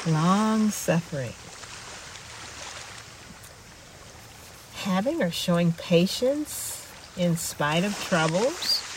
Long suffering. Having or showing patience in spite of troubles.